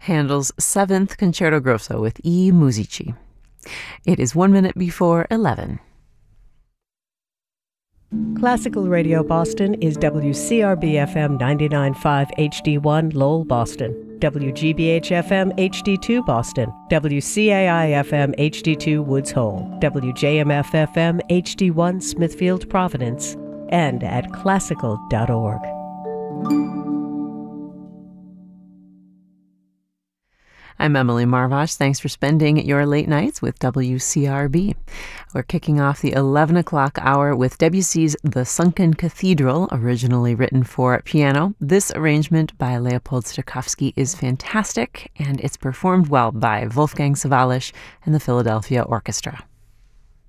Handel's 7th Concerto Grosso with I Musici. It is 1 minute before 11. Classical Radio Boston is WCRB-FM 99.5 HD1 Lowell, Boston, WGBH-FM HD2 Boston, WCAI-FM HD2 Woods Hole, WJMF-FM HD1 Smithfield, Providence, and at classical.org. I'm Emily Marvash. Thanks for spending your late nights with WCRB. We're kicking off the 11 o'clock hour with Debussy's The Sunken Cathedral, originally written for piano. This arrangement by Leopold Stokowski is fantastic, and it's performed well by Wolfgang Sawallisch and the Philadelphia Orchestra.